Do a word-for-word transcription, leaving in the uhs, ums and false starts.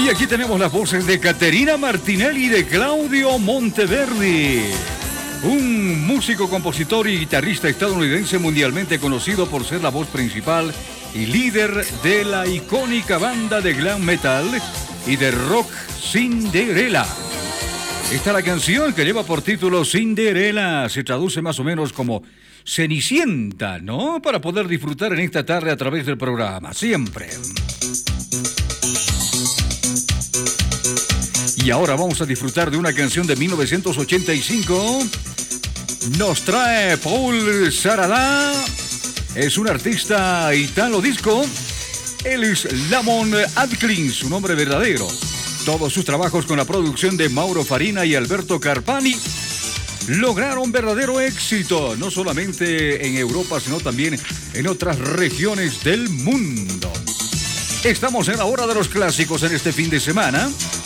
Y aquí tenemos las voces de Caterina Martinelli y de Claudio Monteverdi. Un músico, compositor y guitarrista estadounidense mundialmente conocido por ser la voz principal y líder de la icónica banda de glam metal y de rock Cinderella. Esta es la canción que lleva por título Cinderella. Se traduce más o menos como Cenicienta, ¿no? Para poder disfrutar en esta tarde a través del programa, siempre. Y ahora vamos a disfrutar de una canción de mil novecientos ochenta y cinco. Nos trae Paul Sarada. Es un artista italo disco. Él es Lamont Atkins, su nombre verdadero. Todos sus trabajos con la producción de Mauro Farina y Alberto Carpani lograron verdadero éxito, no solamente en Europa, sino también en otras regiones del mundo. Estamos en la hora de los clásicos en este fin de semana.